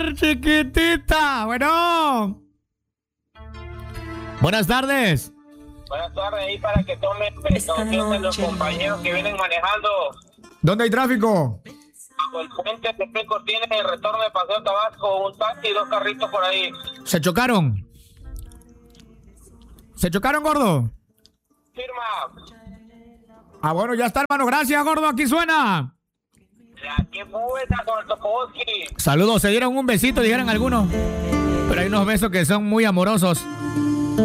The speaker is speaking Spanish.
chiquitita. Bueno. Buenas tardes. Buenas tardes, ahí para que tomen precaución de los compañeros que vienen manejando. ¿Dónde hay tráfico? Bajo el puente de Peco tiene el retorno de Paseo Tabasco, un taxi y 2 carritos por ahí. ¿Se chocaron? ¿Se chocaron, gordo? Firma. Ah, bueno, ya está, hermano. Gracias, gordo. Aquí suena. La que buena con el Tokoboski. Saludos. Se dieron un besito, dijeron algunos. Pero hay unos besos que son muy amorosos.